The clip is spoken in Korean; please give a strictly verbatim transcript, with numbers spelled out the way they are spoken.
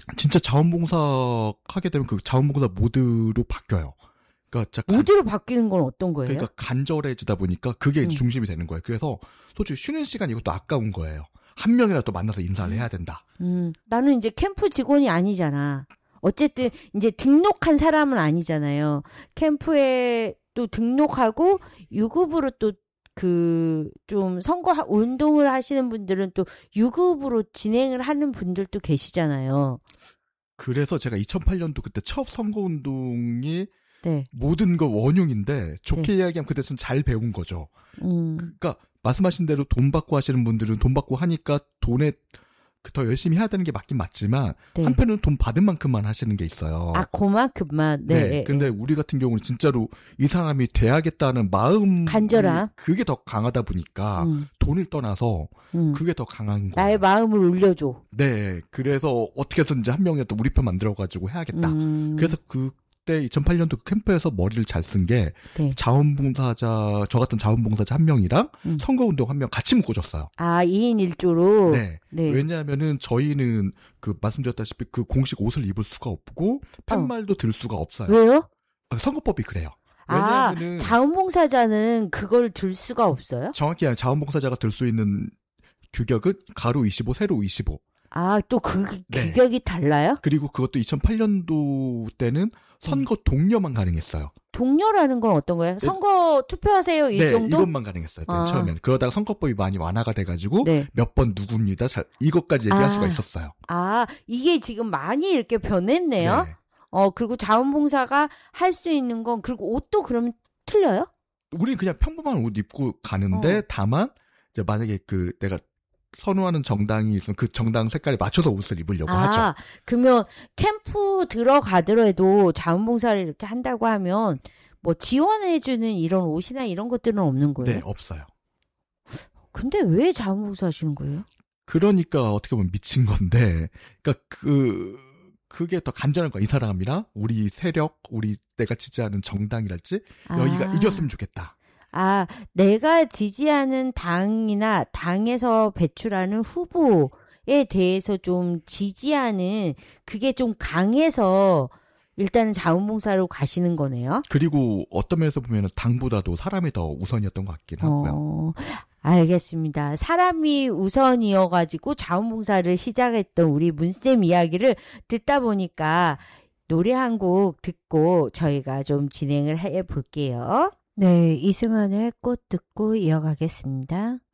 진짜 자원봉사 하게 되면 그 자원봉사 모드로 바뀌어요. 그러니까 모드로 바뀌는 건 어떤 거예요? 그러니까 간절해지다 보니까 그게 음. 중심이 되는 거예요. 그래서 솔직히 쉬는 시간 이것도 아까운 거예요. 한 명이라도 만나서 인사를 해야 된다. 음, 나는 이제 캠프 직원이 아니잖아. 어쨌든 이제 등록한 사람은 아니잖아요. 캠프에 또 등록하고 유급으로 또 그 좀 선거 운동을 하시는 분들은 또 유급으로 진행을 하는 분들도 계시잖아요. 그래서 제가 이천팔 년도 그때 첫 선거운동이 네. 모든 거 원흉인데 좋게 네. 이야기하면 그때 좀 잘 배운 거죠. 음. 그러니까 말씀하신 대로 돈 받고 하시는 분들은 돈 받고 하니까 돈에 더 열심히 해야 되는 게 맞긴 맞지만 네. 한편으로는 돈 받은 만큼만 하시는 게 있어요. 아, 그만큼만. 네. 네. 근데 우리 같은 경우는 진짜로 이 사람이 돼야겠다는 마음 간절함. 그게 더 강하다 보니까 음. 돈을 떠나서 음. 그게 더 강한 거예요. 나의 마음을 울려줘. 네. 그래서 어떻게 해서든지 한 명이라도 우리 편 만들어가지고 해야겠다. 음. 그래서 그때 이천팔 년도 그 캠프에서 머리를 잘 쓴 게 네. 자원봉사자, 저 같은 자원봉사자 한 명이랑 음. 선거운동 한 명 같이 묶어줬어요. 아, 이 인 일 조로? 네. 네. 왜냐하면은 저희는 그 말씀드렸다시피 그 공식 옷을 입을 수가 없고 팻말도 들 수가 없어요. 왜요? 아, 선거법이 그래요. 아, 왜냐하면은 자원봉사자는 그걸 들 수가 없어요? 정확히 말하면 자원봉사자가 들 수 있는 규격은 가로 이십오, 세로 이십오. 아, 또 그 네. 규격이 달라요? 그리고 그것도 이천팔 년도 때는 선거 동료만 가능했어요. 동료라는 건 어떤 거예요? 선거 투표하세요 이 네, 정도? 이것만 가능했어요. 맨 아. 처음에는. 그러다가 선거법이 많이 완화가 돼가지고 네. 몇 번 누굽니다. 잘 이것까지 얘기할 아. 수가 있었어요. 아, 이게 지금 많이 이렇게 변했네요. 네. 어, 그리고 자원봉사가 할 수 있는 건 그리고 옷도 그러면 틀려요? 우리는 그냥 평범한 옷 입고 가는데 어. 다만 이제 만약에 그 내가 선호하는 정당이 있으면 그 정당 색깔에 맞춰서 옷을 입으려고 아, 하죠. 그러면 캠프 들어가더라도 자원봉사를 이렇게 한다고 하면 뭐 지원해주는 이런 옷이나 이런 것들은 없는 거예요? 네, 없어요. 근데 왜 자원봉사 하시는 거예요? 그러니까 어떻게 보면 미친 건데, 그러니까 그 그게 더 간절한 거야. 이 사람이랑 우리 세력, 우리 내가 지지하는 정당이랄지 여기가 아. 이겼으면 좋겠다. 아, 내가 지지하는 당이나 당에서 배출하는 후보에 대해서 좀 지지하는 그게 좀 강해서 일단은 자원봉사로 가시는 거네요. 그리고 어떤 면에서 보면 당보다도 사람이 더 우선이었던 것 같긴 하고요. 어, 알겠습니다. 사람이 우선이어가지고 자원봉사를 시작했던 우리 문쌤 이야기를 듣다 보니까 노래 한 곡 듣고 저희가 좀 진행을 해 볼게요. 네, 이승환의 꽃 듣고 이어가겠습니다.